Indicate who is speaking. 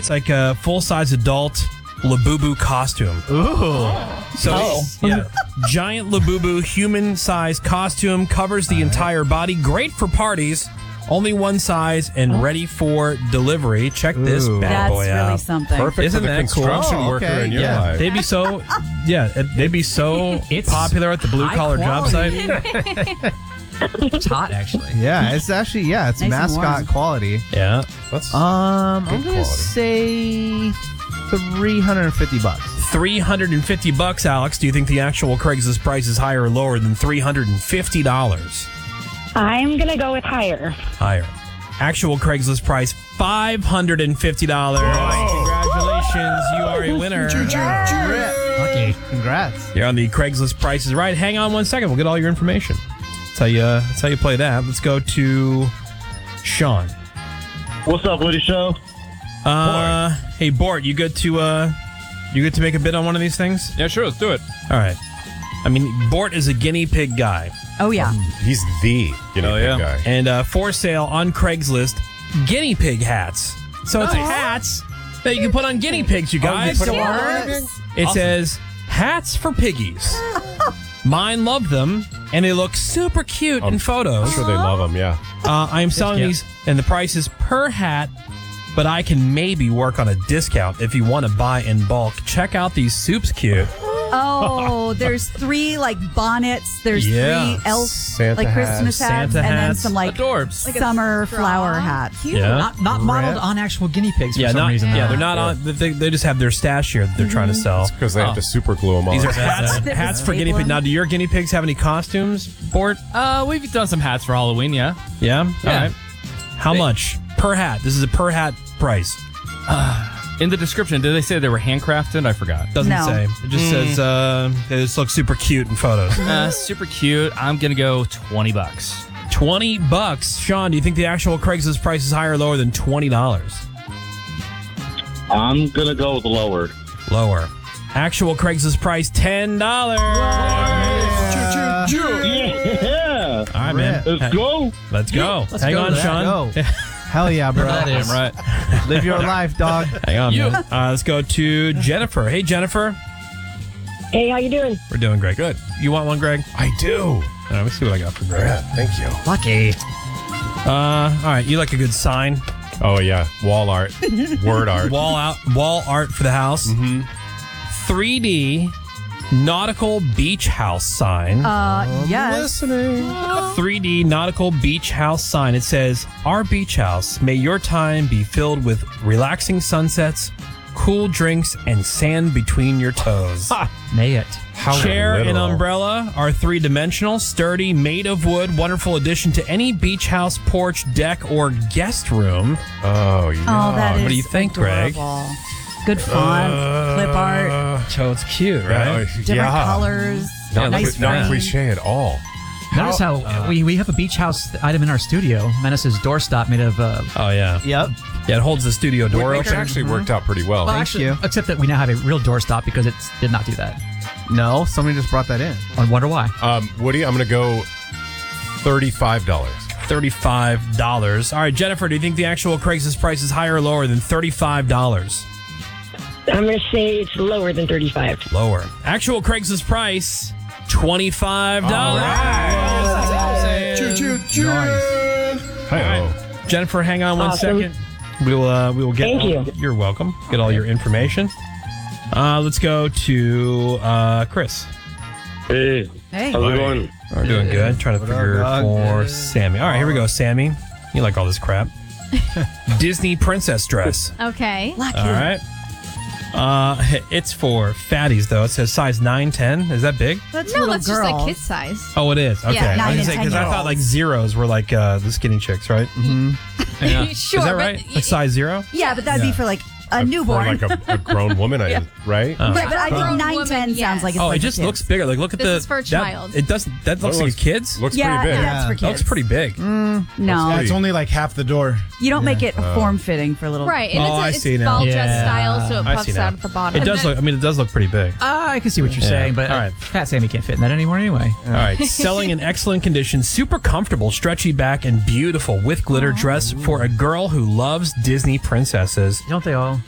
Speaker 1: It's like a full-size adult Labubu costume.
Speaker 2: Ooh.
Speaker 1: So, yeah. Giant Labubu human-sized costume covers the entire body. Great for parties. Only one size and ready for delivery. Check this bad boy out.
Speaker 3: That's really something.
Speaker 4: Perfect
Speaker 1: Isn't
Speaker 4: for the
Speaker 1: that cool?
Speaker 4: construction worker in your life.
Speaker 1: They'd be so, they'd be so popular at the blue-collar job site.
Speaker 2: It's hot, actually.
Speaker 5: Yeah, it's actually, it's
Speaker 3: Nice and
Speaker 5: mascot
Speaker 3: warm.
Speaker 5: quality.
Speaker 1: Yeah.
Speaker 4: That's
Speaker 5: I'm going to
Speaker 4: quality.
Speaker 5: say $350.
Speaker 1: $350, Alex. Do you think the actual Craigslist price is higher or lower than $350?
Speaker 6: I'm going to go with higher.
Speaker 1: Higher. Actual Craigslist price, $550. Congratulations, you are a winner.
Speaker 2: Lucky.
Speaker 5: Congrats.
Speaker 1: You're on the Craigslist Price is Right. Hang on 1 second. We'll get all your information. That's how you play that. Let's go to Sean.
Speaker 7: What's up, Woody Show?
Speaker 1: Hey, Bort, you good to make a bid on one of these things?
Speaker 8: Yeah, sure. Let's do it.
Speaker 1: All right. I mean, Bort is a guinea pig guy.
Speaker 3: Oh, yeah.
Speaker 4: He's the guinea pig guy.
Speaker 1: And for sale on Craigslist, guinea pig hats. So it's hats that you can put on guinea pigs, you guys. It says, hats for piggies. Mine love them, and they look super cute in photos.
Speaker 4: I'm sure they love them, yeah.
Speaker 1: I am selling these, and the price is per hat, but I can maybe work on a discount if you want to buy in bulk. Check out these soups cute.
Speaker 3: Oh, there's 3 like bonnets. There's 3 elf
Speaker 4: Santa
Speaker 3: like Christmas hats,
Speaker 1: Santa
Speaker 3: and then
Speaker 1: hats.
Speaker 3: some like
Speaker 8: Adorbs.
Speaker 3: summer flower hats.
Speaker 1: Yeah.
Speaker 2: Not modeled on actual guinea pigs for some reason.
Speaker 1: They're not on. They just have their stash here that they're trying to sell.
Speaker 4: Because they have to super glue them on.
Speaker 1: These are hats for guinea pigs. Now, do your guinea pigs have any costumes, Bort?
Speaker 8: We've done some hats for Halloween, yeah.
Speaker 1: Yeah? All right. How much per hat? This is a per hat price.
Speaker 8: In the description, did they say they were handcrafted? I forgot.
Speaker 1: Doesn't
Speaker 3: No.
Speaker 1: say. It just says they just look super cute in photos.
Speaker 8: Super cute. I'm going to go $20.
Speaker 1: $20. Sean, do you think the actual Craigslist price is higher or lower than $20?
Speaker 7: I'm going to go with lower.
Speaker 1: Lower. Actual Craigslist price, $10.
Speaker 7: Yeah!
Speaker 1: All right, man.
Speaker 7: Let's go.
Speaker 1: Let's go.
Speaker 2: Let's
Speaker 1: Hang
Speaker 2: go
Speaker 1: on,
Speaker 2: to that.
Speaker 1: Sean.
Speaker 5: Go. Hell yeah, bro.
Speaker 2: That is.
Speaker 8: Right.
Speaker 5: Live your life, dog.
Speaker 1: Hang on, man. Let's go to Jennifer. Hey, Jennifer.
Speaker 6: Hey, how you doing?
Speaker 1: We're doing great. Good. You want one, Greg?
Speaker 4: I do.
Speaker 1: All right, let me see what I got for Greg.
Speaker 4: Yeah, thank you.
Speaker 2: Lucky.
Speaker 1: All right, you like a good sign?
Speaker 4: Oh, yeah. Wall art. Word art.
Speaker 1: Wall art for the house. 3D nautical beach house sign.
Speaker 3: Yes.
Speaker 1: 3D nautical beach house sign. It says, "Our beach house. May your time be filled with relaxing sunsets, cool drinks, and sand between your toes."
Speaker 2: May it.
Speaker 4: How
Speaker 1: Chair and
Speaker 4: literal.
Speaker 1: umbrella are 3-dimensional, sturdy, made of wood, wonderful addition to any beach house, porch, deck, or guest room.
Speaker 4: Oh, yeah.
Speaker 3: Oh, that is
Speaker 1: What do you think, Greg?
Speaker 3: adorable. Good font, clip art,
Speaker 1: So it's cute, right?
Speaker 3: different colors.
Speaker 4: Not,
Speaker 3: nice
Speaker 4: not
Speaker 3: frame.
Speaker 4: cliche at all.
Speaker 2: Notice how we have a beach house item in our studio. Menace's doorstop made of.
Speaker 1: Oh, yeah.
Speaker 5: Yep.
Speaker 1: Yeah, it holds the studio door
Speaker 4: Which
Speaker 1: open.
Speaker 4: actually worked out pretty well.
Speaker 5: you.
Speaker 2: Except that we now have a real doorstop because it did not do that.
Speaker 5: No, somebody just brought that in.
Speaker 2: I wonder why.
Speaker 4: Woody, I'm going to go $35.
Speaker 1: $35. All right, Jennifer, do you think the actual Craigslist price is higher or lower than $35?
Speaker 6: I'm going to say it's lower than 35.
Speaker 1: Lower. Actual Craigslist price, $25.
Speaker 4: Hi-oh.
Speaker 1: Jennifer, hang on one
Speaker 6: Awesome.
Speaker 1: second. We will get.
Speaker 6: Thank you.
Speaker 1: You're welcome. Get all your information. Let's go to Chris.
Speaker 7: Hey,
Speaker 3: Hey.
Speaker 7: how's it going?
Speaker 1: We're doing good. Trying to figure for Sammy. All right, here we go, Sammy. You like all this crap. Disney princess dress.
Speaker 9: Okay.
Speaker 3: Lucky.
Speaker 1: All right. It's for fatties, though. It says size 9-10. Is that big?
Speaker 3: That's
Speaker 9: No,
Speaker 3: little
Speaker 9: that's
Speaker 3: girl.
Speaker 9: just like kid size.
Speaker 1: Oh, it is. Okay.
Speaker 9: Yeah,
Speaker 3: 9 and 10
Speaker 1: because I thought like zeros were like the skinny chicks, right?
Speaker 8: Yeah.
Speaker 9: Sure.
Speaker 1: Is that
Speaker 9: but
Speaker 1: right? Like size 0?
Speaker 3: Yeah, but that'd be for like a
Speaker 4: For
Speaker 3: newborn.
Speaker 4: like a grown woman, right?
Speaker 1: Oh.
Speaker 3: Right, but I
Speaker 9: Grown
Speaker 3: think 9,
Speaker 9: woman,
Speaker 3: 10
Speaker 9: yes.
Speaker 3: sounds like it's
Speaker 1: Oh,
Speaker 3: like
Speaker 1: it just
Speaker 3: for kids.
Speaker 1: looks bigger. Like, look at
Speaker 9: This
Speaker 1: the.
Speaker 9: is for a
Speaker 1: that-
Speaker 9: child.
Speaker 1: It does. That looks like a kid's.
Speaker 4: Looks
Speaker 3: Yeah,
Speaker 4: pretty big.
Speaker 3: that's for
Speaker 1: That
Speaker 3: kids.
Speaker 1: looks pretty big.
Speaker 3: No,
Speaker 4: Yeah,
Speaker 10: It's only like half the door.
Speaker 3: you don't make it form-fitting for little.
Speaker 9: Right. And
Speaker 1: Oh, I
Speaker 9: it's
Speaker 1: see
Speaker 9: it's
Speaker 1: now.
Speaker 9: ball dress
Speaker 2: Yeah.
Speaker 9: style, so it
Speaker 1: I
Speaker 9: puffs
Speaker 1: see now.
Speaker 9: out at the bottom.
Speaker 1: It does look. I mean, it does look pretty big.
Speaker 2: I can see what you're
Speaker 1: Yeah.
Speaker 2: saying, but
Speaker 1: All right.
Speaker 2: Fat Sammy can't fit in that anymore anyway.
Speaker 1: All right. Selling in excellent condition, super comfortable, stretchy back, and beautiful with glitter dress for a girl who loves Disney princesses.
Speaker 2: Don't they all?